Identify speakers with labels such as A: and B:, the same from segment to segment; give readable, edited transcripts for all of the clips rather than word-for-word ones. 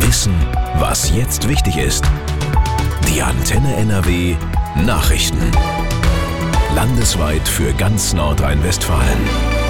A: Wissen, was jetzt wichtig ist. Die Antenne NRW Nachrichten. Landesweit für ganz Nordrhein-Westfalen.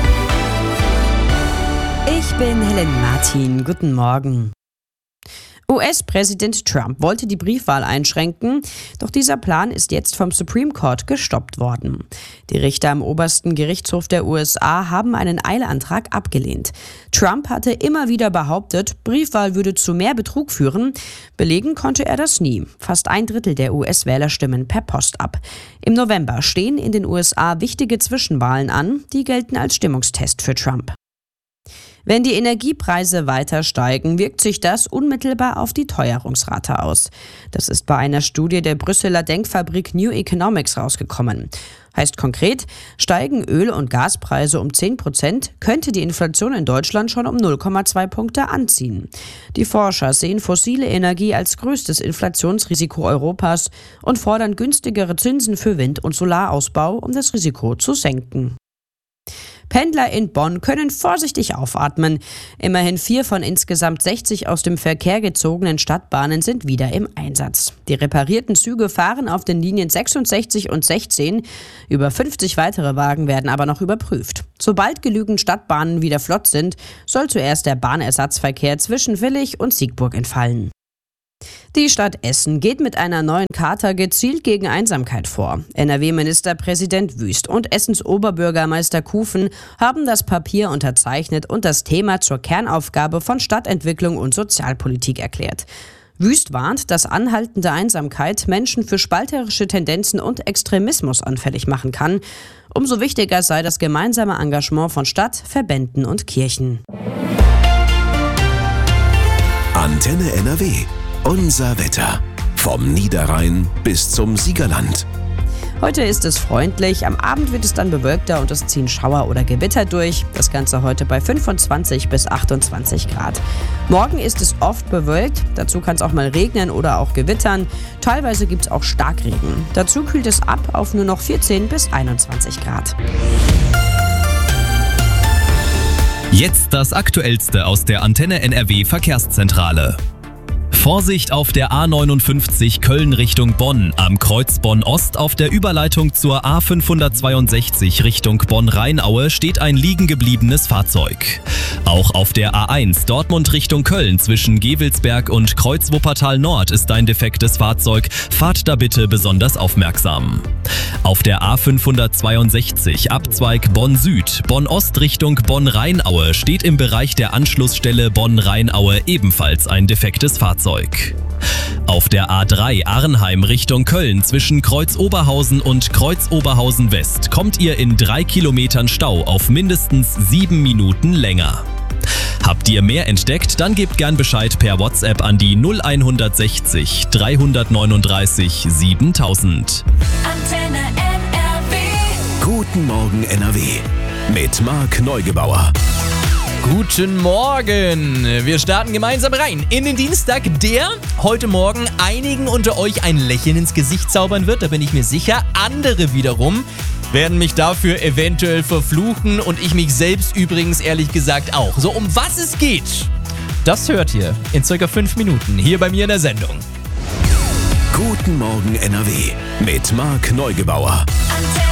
B: Ich bin Helen Martin. Guten Morgen. US-Präsident Trump wollte die Briefwahl einschränken, doch dieser Plan ist jetzt vom Supreme Court gestoppt worden. Die Richter am obersten Gerichtshof der USA haben einen Eilantrag abgelehnt. Trump hatte immer wieder behauptet, Briefwahl würde zu mehr Betrug führen. Belegen konnte er das nie. Fast 1/3 der US-Wähler stimmen per Post ab. Im November stehen in den USA wichtige Zwischenwahlen an, die gelten als Stimmungstest für Trump. Wenn die Energiepreise weiter steigen, wirkt sich das unmittelbar auf die Teuerungsrate aus. Das ist bei einer Studie der Brüsseler Denkfabrik New Economics rausgekommen. Heißt konkret, steigen Öl- und Gaspreise um 10%, könnte die Inflation in Deutschland schon um 0,2 Punkte anziehen. Die Forscher sehen fossile Energie als größtes Inflationsrisiko Europas und fordern günstigere Zinsen für Wind- und Solarausbau, um das Risiko zu senken. Pendler in Bonn können vorsichtig aufatmen. Immerhin 4 von insgesamt 60 aus dem Verkehr gezogenen Stadtbahnen sind wieder im Einsatz. Die reparierten Züge fahren auf den Linien 66 und 16. Über 50 weitere Wagen werden aber noch überprüft. Sobald genügend Stadtbahnen wieder flott sind, soll zuerst der Bahnersatzverkehr zwischen Willich und Siegburg entfallen. Die Stadt Essen geht mit einer neuen Charta gezielt gegen Einsamkeit vor. NRW-Ministerpräsident Wüst und Essens Oberbürgermeister Kufen haben das Papier unterzeichnet und das Thema zur Kernaufgabe von Stadtentwicklung und Sozialpolitik erklärt. Wüst warnt, dass anhaltende Einsamkeit Menschen für spalterische Tendenzen und Extremismus anfällig machen kann. Umso wichtiger sei das gemeinsame Engagement von Stadt, Verbänden und Kirchen.
A: Antenne NRW. Unser Wetter. Vom Niederrhein bis zum Siegerland.
B: Heute ist es freundlich, am Abend wird es dann bewölkter und es ziehen Schauer oder Gewitter durch. Das Ganze heute bei 25 bis 28 Grad. Morgen ist es oft bewölkt, dazu kann es auch mal regnen oder auch gewittern. Teilweise gibt es auch Starkregen. Dazu kühlt es ab auf nur noch 14 bis 21 Grad.
C: Jetzt das Aktuellste aus der Antenne NRW Verkehrszentrale. Vorsicht auf der A59 Köln Richtung Bonn, am Kreuz Bonn-Ost auf der Überleitung zur A562 Richtung Bonn-Rheinaue steht ein liegen gebliebenes Fahrzeug. Auch auf der A1 Dortmund Richtung Köln zwischen Gevelsberg und Kreuz Wuppertal Nord ist ein defektes Fahrzeug, fahrt da bitte besonders aufmerksam. Auf der A562 Abzweig Bonn-Süd, Bonn-Ost Richtung Bonn-Rheinaue steht im Bereich der Anschlussstelle Bonn-Rheinaue ebenfalls ein defektes Fahrzeug. Auf der A3 Arnheim Richtung Köln zwischen Kreuz Oberhausen und Kreuz Oberhausen West kommt ihr in 3 Kilometern Stau auf mindestens 7 Minuten länger. Habt ihr mehr entdeckt, dann gebt gern Bescheid per WhatsApp an die 0160 339 7000.
D: Antenne NRW.
A: Guten Morgen NRW. Mit Marc Neugebauer.
E: Guten Morgen! Wir starten gemeinsam rein in den Dienstag, der heute Morgen einigen unter euch ein Lächeln ins Gesicht zaubern wird, da bin ich mir sicher. Andere wiederum werden mich dafür eventuell verfluchen und ich mich selbst übrigens ehrlich gesagt auch. So, um was es geht, das hört ihr in ca. 5 Minuten hier bei mir in der Sendung.
A: Guten Morgen NRW. Mit Marc Neugebauer.